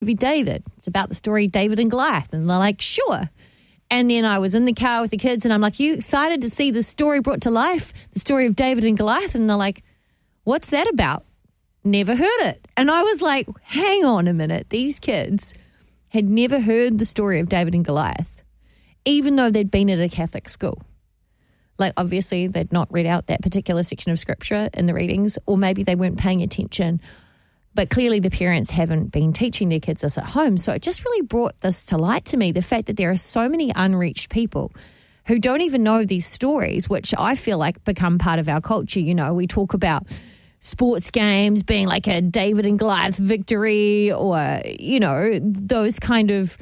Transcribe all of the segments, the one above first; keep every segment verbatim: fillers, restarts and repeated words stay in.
movie David. It's about the story of David and Goliath. And they're like, sure. And then I was in the car with the kids and I'm like, you excited to see the story brought to life? The story of David and Goliath? And they're like, what's that about? Never heard it. And I was like, hang on a minute. These kids had never heard the story of David and Goliath, even though they'd been at a Catholic school. Like, obviously, they'd not read out that particular section of scripture in the readings, or maybe they weren't paying attention. But clearly the parents haven't been teaching their kids this at home. So it just really brought this to light to me, the fact that there are so many unreached people who don't even know these stories, which I feel like become part of our culture. You know, we talk about sports games being like a David and Goliath victory, or, you know, those kind of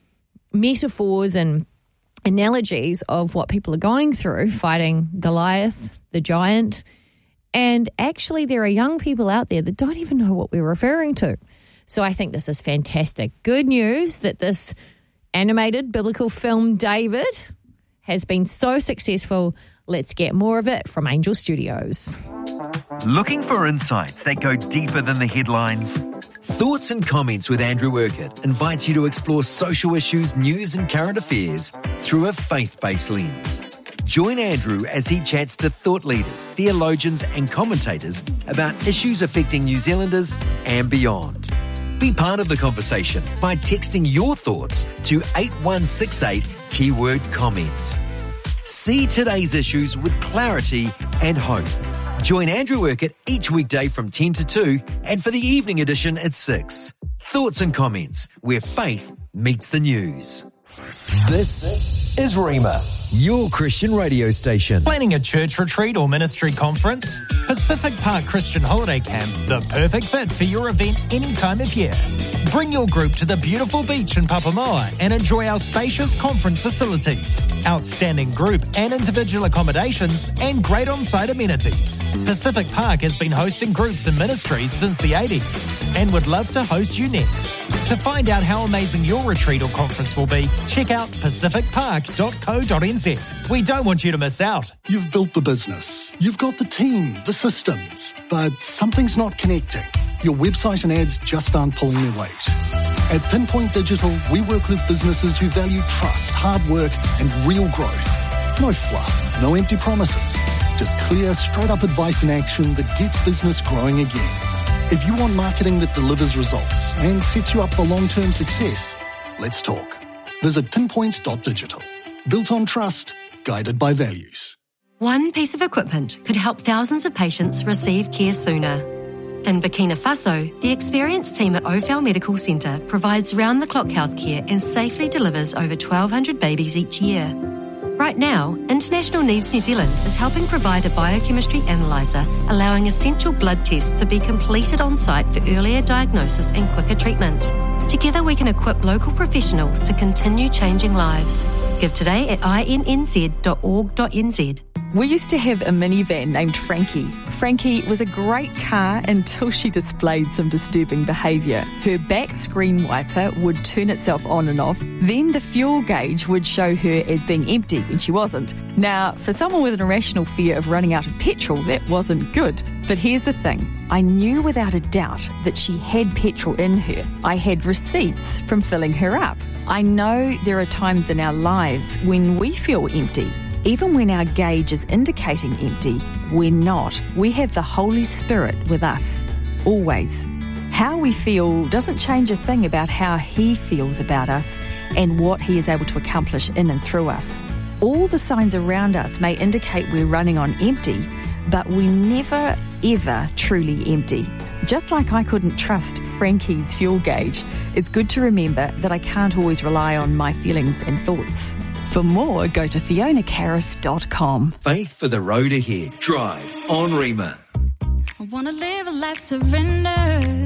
metaphors and analogies of what people are going through, fighting Goliath, the giant. And actually there are young people out there that don't even know what we're referring to. So I think this is fantastic. Good news that this animated biblical film, David, has been so successful. Let's get more of it from Angel Studios. Looking for insights that go deeper than the headlines? Thoughts and Comments with Andrew Urquhart invites you to explore social issues, news and current affairs through a faith-based lens. Join Andrew as he chats to thought leaders, theologians and commentators about issues affecting New Zealanders and beyond. Be part of the conversation by texting your thoughts to eight one six eight, keyword comments. See today's issues with clarity and hope. Join Andrew Urquhart each weekday from ten to two and for the evening edition at six. Thoughts and Comments, where faith meets the news. This is Rhema, your Christian radio station. Planning a church retreat or ministry conference? Pacific Park Christian Holiday Camp, the perfect fit for your event any time of year. Bring your group to the beautiful beach in Papamoa and enjoy our spacious conference facilities, outstanding group and individual accommodations, and great on-site amenities. Pacific Park has been hosting groups and ministries since the eighties and would love to host you next. To find out how amazing your retreat or conference will be, check out pacific park dot co dot n z. We don't want you to miss out. You've built the business, you've got the team, the systems, but something's not connecting. Your website and ads just aren't pulling their weight. At Pinpoint Digital, we work with businesses who value trust, hard work, and real growth. No fluff, no empty promises. Just clear, straight-up advice and action that gets business growing again. If you want marketing that delivers results and sets you up for long-term success, let's talk. Visit pinpoint dot digital. Built on trust, guided by values. One piece of equipment could help thousands of patients receive care sooner. In Burkina Faso, the experienced team at Ophel Medical Centre provides round-the-clock healthcare and safely delivers over twelve hundred babies each year. Right now, International Needs New Zealand is helping provide a biochemistry analyser, allowing essential blood tests to be completed on site for earlier diagnosis and quicker treatment. Together we can equip local professionals to continue changing lives. Give today at i n n z dot org dot n z. We used to have a minivan named Frankie. Frankie was a great car until she displayed some disturbing behaviour. Her back screen wiper would turn itself on and off. Then the fuel gauge would show her as being empty when she wasn't. Now, for someone with an irrational fear of running out of petrol, that wasn't good. But here's the thing. I knew without a doubt that she had petrol in her. I had receipts from filling her up. I know there are times in our lives when we feel empty. Even when our gauge is indicating empty, we're not. We have the Holy Spirit with us, always. How we feel doesn't change a thing about how He feels about us and what He is able to accomplish in and through us. All the signs around us may indicate we're running on empty, but we're never, ever truly empty. Just like I couldn't trust Frankie's fuel gauge, it's good to remember that I can't always rely on my feelings and thoughts. For more, go to fiona caris dot com. Faith for the road ahead. Drive on Rhema. I want to live a life surrendered.